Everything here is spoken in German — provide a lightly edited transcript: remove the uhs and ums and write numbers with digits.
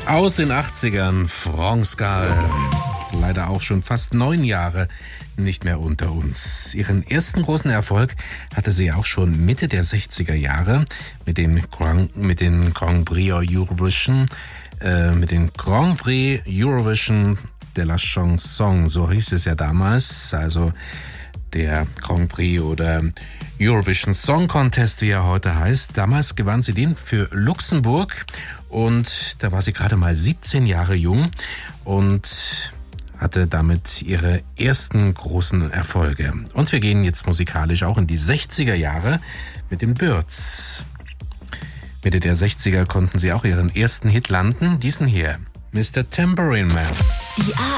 Aus den 80ern, France Gall, leider auch schon fast 9 Jahre nicht mehr unter uns. Ihren ersten großen Erfolg hatte sie auch schon Mitte der 60er Jahre mit den Grand Prix Eurovision, de la Chanson, so hieß es ja damals, also der Grand Prix oder Eurovision Song Contest, wie er heute heißt. Damals gewann sie den für Luxemburg und da war sie gerade mal 17 Jahre jung und hatte damit ihre ersten großen Erfolge. Und wir gehen jetzt musikalisch auch in die 60er Jahre mit den Byrds. Mitte der 60er konnten sie auch ihren ersten Hit landen, diesen hier, Mr. Tambourine Man. Die